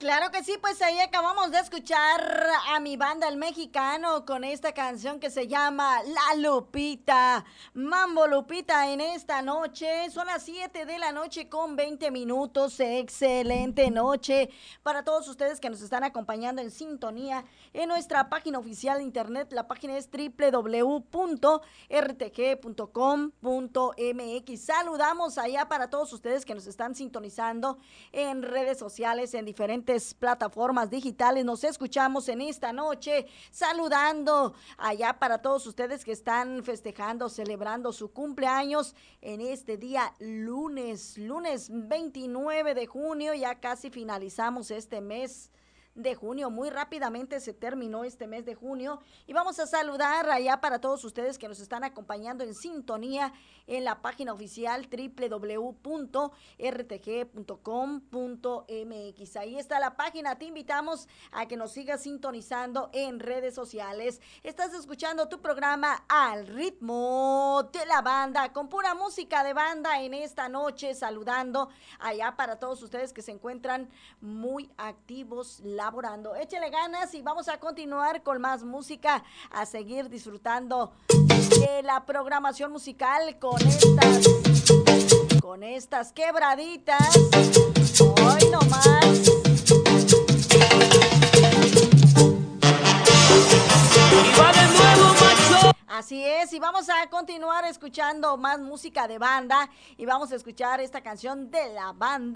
Claro que sí, pues ahí acabamos de escuchar a mi banda El Mexicano con esta canción que se llama La Lupita. Mambo Lupita en esta noche. Son las 7 de la noche con 20 minutos. Excelente noche para todos ustedes que nos están acompañando en sintonía en nuestra página oficial de internet. La página es www.rtg.com.mx. Saludamos allá para todos ustedes que nos están sintonizando en redes sociales, en diferentes plataformas digitales. Nos escuchamos en esta noche saludando allá para todos ustedes que están festejando, celebrando su cumpleaños en este día lunes 29 de junio. Ya casi finalizamos este mes de junio, muy rápidamente se terminó este mes de junio y vamos a saludar allá para todos ustedes que nos están acompañando en sintonía en la página oficial www.rtg.com.mx. Ahí está la página, te invitamos a que nos sigas sintonizando en redes sociales. Estás escuchando tu programa Al Ritmo de la Banda, con pura música de banda en esta noche, saludando allá para todos ustedes que se encuentran muy activos laborando. Échele ganas y vamos a continuar con más música, a seguir disfrutando de la programación musical con estas quebraditas. Hoy nomás. Y va de nuevo, macho. Así es, y vamos a continuar escuchando más música de banda y vamos a escuchar esta canción de la banda